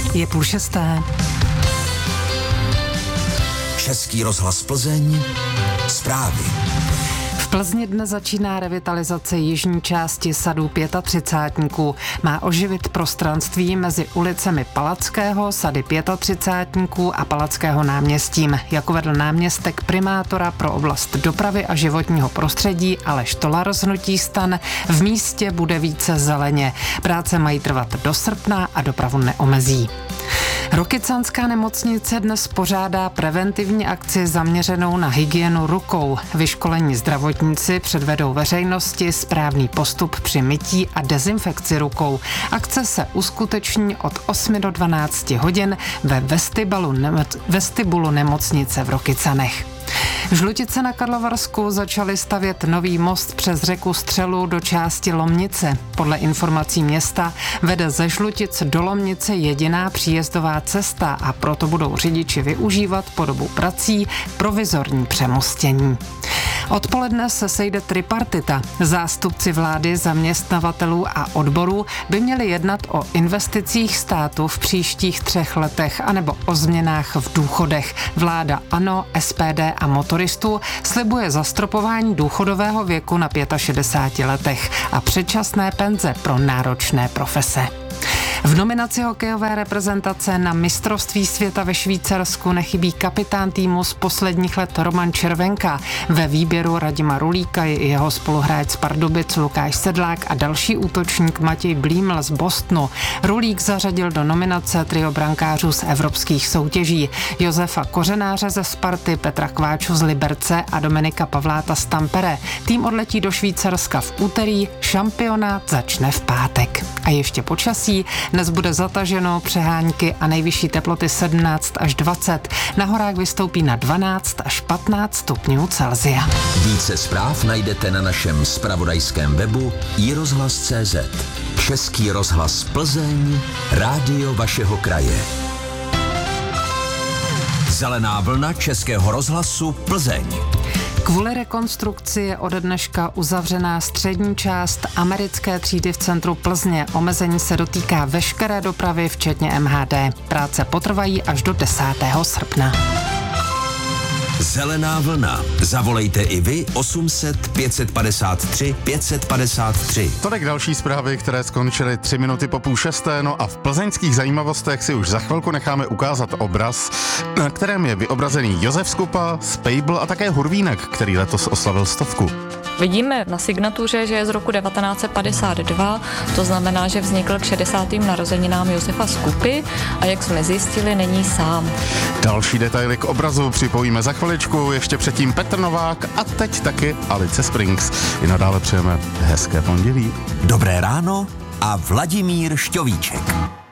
Je 5:30. Český rozhlas Plzeň, zprávy. V Plzni dnes začíná revitalizace jižní části sadu 35. Má oživit prostranství mezi ulicemi Palackého, sady 35 a Palackého náměstím. Jak uvedl náměstek primátora pro oblast dopravy a životního prostředí Aleš Tolar z hnutí STAN, v místě bude více zeleně. Práce mají trvat do srpna a dopravu neomezí. Rokycanská nemocnice dnes pořádá preventivní akci zaměřenou na hygienu rukou. Vyškolení zdravotníci předvedou veřejnosti správný postup při mytí a dezinfekci rukou. Akce se uskuteční od 8 do 12 hodin ve vestibulu nemocnice v Rokycanech. Žlutice na Karlovarsku začaly stavět nový most přes řeku Střelu do části Lomnice. Podle informací města vede ze Žlutic do Lomnice jediná příjezdová cesta a proto budou řidiči využívat po dobu prací provizorní přemostění. Odpoledne se sejde tripartita. Zástupci vlády, zaměstnavatelů a odborů by měli jednat o investicích státu v příštích 3 letech anebo o změnách v důchodech. Vláda ANO, SPD a motoristů slibuje zastropování důchodového věku na 65 letech a předčasné penze pro náročné profese. V nominaci hokejové reprezentace na mistrovství světa ve Švýcarsku nechybí kapitán týmu z posledních let Roman Červenka. Ve výběru Radima Rulíka je i jeho spoluhráč z Pardubic Lukáš Sedlák a další útočník Matěj Blíml z Bostonu. Rulík zařadil do nominace trio brankářů z evropských soutěží: Josefa Kořenáře ze Sparty, Petra Kváču z Liberce a Dominika Pavláta z Tampere. Tým odletí do Švýcarska v úterý, šampionát začne v pátek. A ještě počasí. Dnes bude zataženo, přehánky a nejvyšší teploty 17 až 20. Na horách vystoupí na 12 až 15 stupňů Celsia. Více zpráv najdete na našem zpravodajském webu iRozhlas.cz. Český rozhlas Plzeň, rádio vašeho kraje. Zelená vlna Českého rozhlasu Plzeň. Kvůli rekonstrukci je ode dneška uzavřená střední část americké třídy v centru Plzně. Omezení se dotýká veškeré dopravy, včetně MHD. Práce potrvají až do 10. srpna. Zelená vlna. Zavolejte i vy 800 553 553. Tolik další zprávy, které skončily 3 minuty po 5:30. No a v plzeňských zajímavostech si už za chvilku necháme ukázat obraz, na kterém je vyobrazený Josef Skupa, Spejbl a také Hurvínek, který letos oslavil 100. Vidíme na signatuře, že je z roku 1952, to znamená, že vznikl k 60. narozeninám Josefa Skupy a jak jsme zjistili, není sám. Další detaily k obrazu připojíme za chviličku, ještě předtím Petr Novák a teď taky Alice Springs. I nadále přejeme hezké pondělí. Dobré ráno a Vladimír Šťovíček.